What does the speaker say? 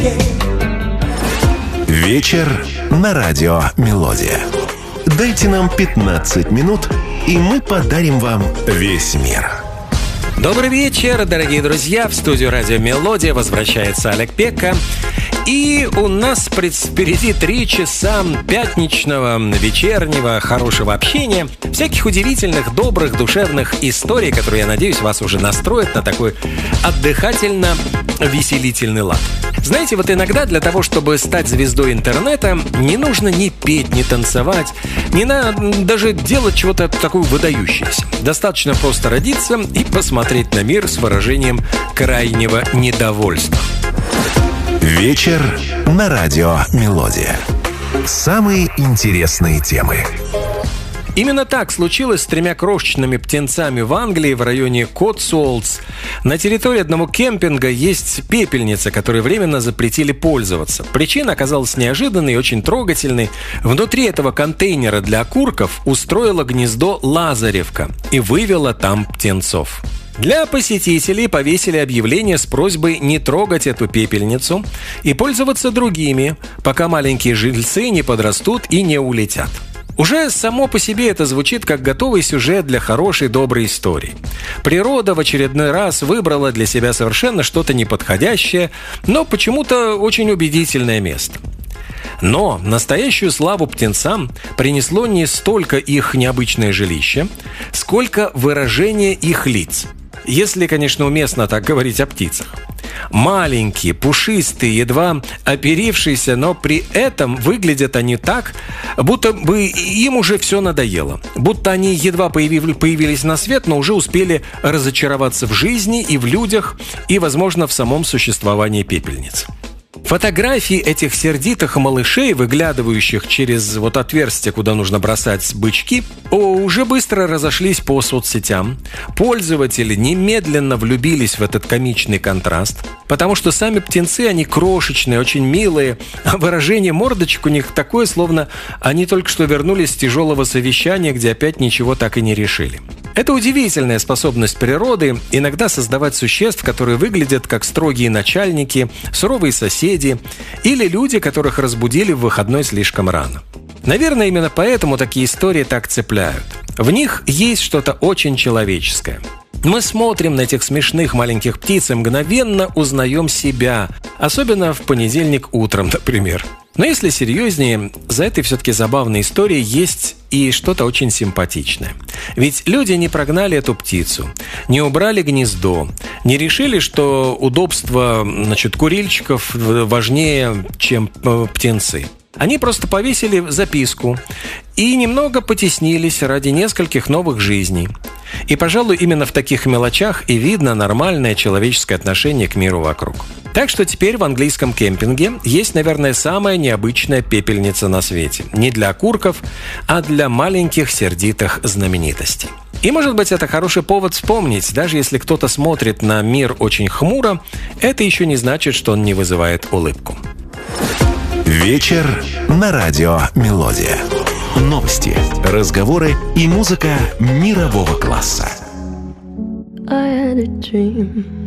Вечер на радио «Мелодия». Дайте нам 15 минут, и мы подарим вам весь мир. Добрый вечер, дорогие друзья. В студию радио «Мелодия» возвращается Олег Пекка. И у нас впереди 3 часа пятничного, вечернего, хорошего общения. Всяких удивительных, добрых, душевных историй, которые, я надеюсь, вас уже настроят на такой отдыхательно-веселительный лад. Знаете, вот иногда для того, чтобы стать звездой интернета, не нужно ни петь, ни танцевать, не надо даже делать чего-то такое выдающееся. Достаточно просто родиться и посмотреть на мир с выражением крайнего недовольства. Вечер на радио «Мелодия». Самые интересные темы. Именно так случилось с 3 крошечными птенцами в Англии в районе Котсуолтс. На территории одного кемпинга есть пепельница, которой временно запретили пользоваться. Причина оказалась неожиданной и очень трогательной. Внутри этого контейнера для окурков устроила гнездо лазаревка и вывела там птенцов. Для посетителей повесили объявление с просьбой не трогать эту пепельницу и пользоваться другими, пока маленькие жильцы не подрастут и не улетят. Уже само по себе это звучит как готовый сюжет для хорошей, доброй истории. Природа в очередной раз выбрала для себя совершенно что-то неподходящее, но почему-то очень убедительное место. Но настоящую славу птенцам принесло не столько их необычное жилище, сколько выражение их лиц. Если, конечно, уместно так говорить о птицах. Маленькие, пушистые, едва оперившиеся, но при этом выглядят они так, будто бы им уже все надоело. Будто они едва появились на свет, но уже успели разочароваться в жизни и в людях, и, возможно, в самом существовании пепельниц. Фотографии этих сердитых малышей, выглядывающих через отверстие, куда нужно бросать бычки, уже быстро разошлись по соцсетям. Пользователи немедленно влюбились в этот комичный контраст, потому что сами птенцы, они крошечные, очень милые, а выражение мордочек у них такое, словно они только что вернулись с тяжелого совещания, где опять ничего так и не решили. Это удивительная способность природы иногда создавать существ, которые выглядят как строгие начальники, суровые соседи или люди, которых разбудили в выходной слишком рано. Наверное, именно поэтому такие истории так цепляют. В них есть что-то очень человеческое. Мы смотрим на этих смешных маленьких птиц и мгновенно узнаем себя, особенно в понедельник утром, например. Но если серьезнее, за этой все-таки забавной историей есть и что-то очень симпатичное. Ведь люди не прогнали эту птицу, не убрали гнездо, не решили, что удобство, курильщиков важнее, чем птенцы. Они просто повесили записку и немного потеснились ради нескольких новых жизней. И, пожалуй, именно в таких мелочах и видно нормальное человеческое отношение к миру вокруг. Так что теперь в английском кемпинге есть, наверное, самая необычная пепельница на свете. Не для окурков, а для маленьких сердитых знаменитостей. И, может быть, это хороший повод вспомнить, даже если кто-то смотрит на мир очень хмуро, это еще не значит, что он не вызывает улыбку. Вечер на радио «Мелодия». Новости, разговоры и музыка мирового класса. I had a dream.